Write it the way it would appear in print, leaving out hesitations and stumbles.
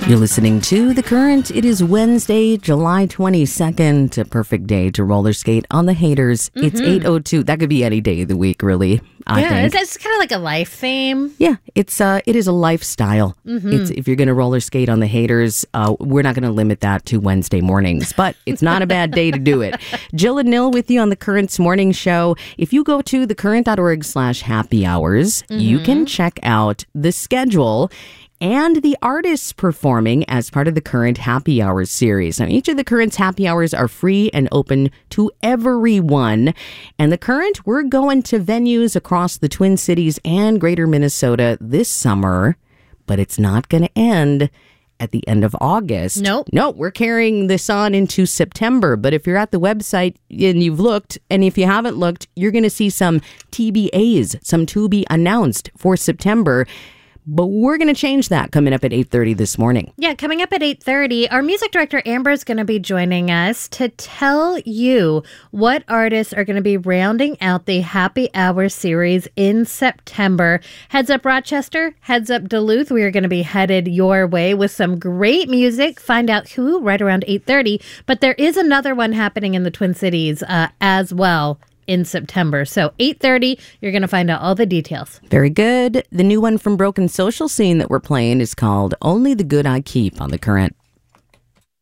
You're listening to The Current. It is Wednesday, July 22nd, a perfect day to roller skate on the haters. It's 8:02. That could be any day of the week, really, I think. It's kind of like a life theme. Yeah, it is a lifestyle. It's, if you're going to roller skate on the haters, we're not going to limit that to Wednesday mornings, but it's not a bad day to do it. Jill and Nil with you on The Current's morning show. If you go to thecurrent.org/happy hours, you can check out the schedule and the artists performing as part of the Current Happy Hours series. Now, each of the Current's Happy Hours are free and open to everyone. And the Current, we're going to venues across the Twin Cities and Greater Minnesota this summer, but it's not going to end at the end of August. Nope. No, we're carrying this on into September. But if you're at the website and you've looked, and if you haven't looked, you're going to see some TBAs, some to be announced for September. But we're going to change that coming up at 8:30 this morning. Yeah, coming up at 8:30, our music director Amber is going to be joining us to tell you what artists are going to be rounding out the Happy Hour series in September. Heads up Rochester, heads up Duluth. We are going to be headed your way with some great music. Find out who right around 8:30. But there is another one happening in the Twin Cities as well in September. So 8:30, you're going to find out all the details. Very good. The new one from Broken Social Scene that we're playing is called Only the Good I Keep on The Current.